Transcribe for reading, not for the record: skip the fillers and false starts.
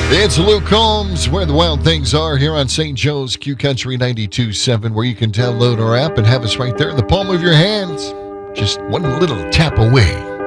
It's Luke Combs, where the wild things are, here on St. Joe's Q Country 92.7, where you can download our app and have us right there in the palm of your hands. Just one little tap away.